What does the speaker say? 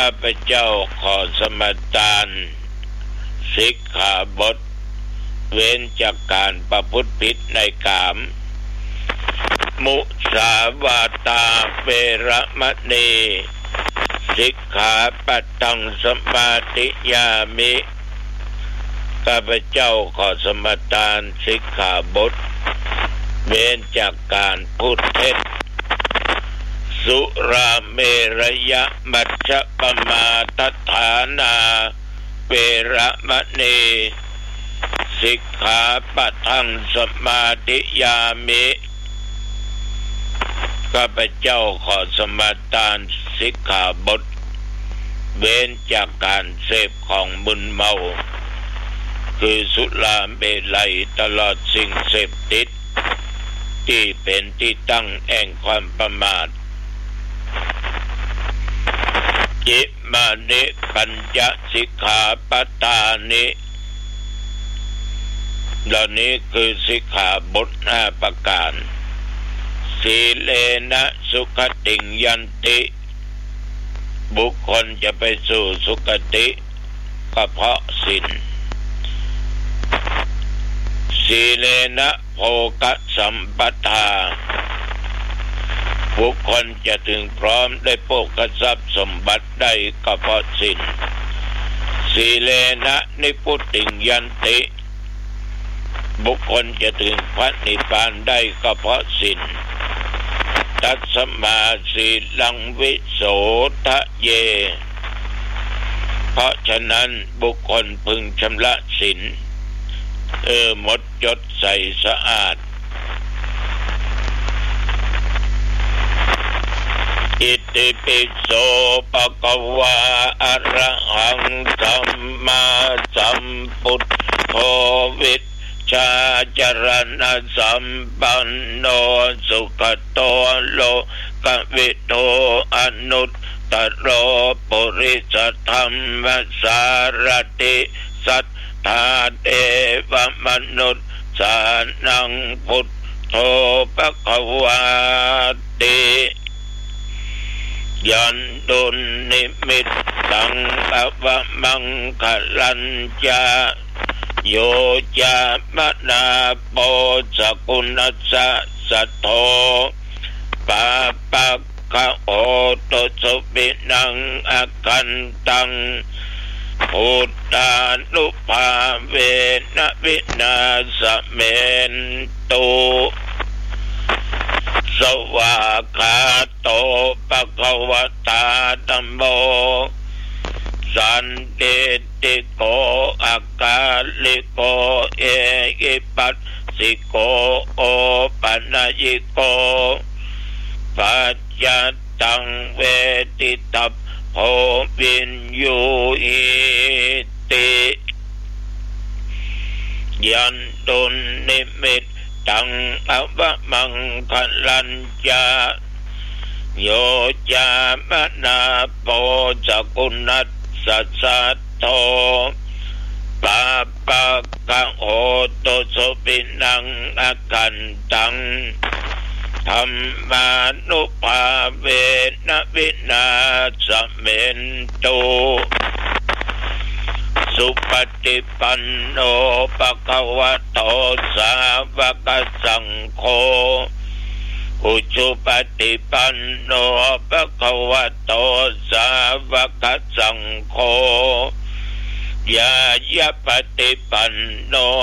ข้าพเจ้าขอสมาทานสิกขาบทเว้นจากการประพฤติผิดในกามมุสาวาทาเวรมณีสิกขาปัตตังสมาธิยามิข้าพเจ้าขอสมาทานสิกขาบทเว้นจากการพูดเท็จสุราเมรยมัชฌะปมาทฐานาเวรมณีสิกขาปัตตังสมาธิยามิข้าพเจ้าขอสมาทานสิกขาบทเว้นจากการเสพของมึนเมาคือสุราเมลัยตลอดสิ่งเสพติดที่เป็นที่ตั้งแห่งความประมาทจิมานิปัญจสิกขาปัฏฐานิเหล่านี้คือสิกขาบท5ประการสีเลนะสุขติยันติบุคคลจะไปสู่สุคติก็เพราะศีลสีเลนะโภคสัมปทาบุคคลจะถึงพร้อมได้โภคทรัพย์สมบัติได้ก็เพราะศีลสีเลนะนิพพุติยันติบุคคลจะถึงพระนิพพานได้ก็เพราะศีลตัสสมาสีลังวิโสทะเยเพราะฉะนั้นบุคคลพึงชำระศีลหมดจดใสสะอาดอิติปิโสภะคะวะอะระหังสัมมาสัมพุทโธวิชชาจรณะสัมปันโนสุขโตโลกวิโตอนุตตโรปุริสธรรมสารติสัทธาเทวมนุษย์สานังพุทโธภควาติยันตุนิมิตตังภวมังคลัญจาโยจามนาโปสกุณัสสะสัทโธปาปักขะโอตุสุปินังอากันตังพุทธานุภาเวนะวินาสเมนตุสวากขาโตภควตาธัมโมสันติติโกอากาลิโกเอหิปัสสิโกโอปัญญิโกปัจจตังเวทิตัพโพวินยูอิติยันตุนิมิตตังภวมังคลัญจาโยจามนาโปสกุณัสสะสัทโธปาปักขะโหตุสุปินังอากันตังธัมมานุภาเวนะวินาสเมนตุสุปฏิปันโนภควโตสาวกสังโฆอุชุปฏิปันโนภควโตสาวกสังโฆยายะปฏิปันโน